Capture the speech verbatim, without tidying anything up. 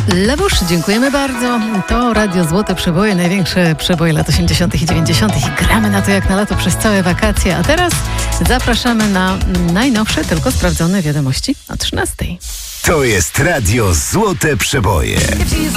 Lewusz, dziękujemy bardzo. To Radio Złote Przeboje, największe przeboje lat osiemdziesiątych i dziewięćdziesiątych i gramy na to jak na lato przez całe wakacje. A teraz zapraszamy na najnowsze, tylko sprawdzone wiadomości o trzynastej. To jest Radio Złote Przeboje.